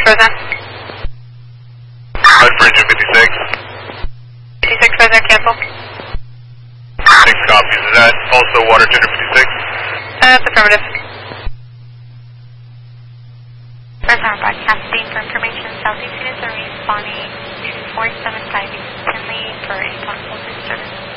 Fresno. Bridge 56. 56 Fresno, cancel. 6 copies. Is that also water tender 56? That's affirmative. Fresno broadcasting for information. Southeast units are responding to 475.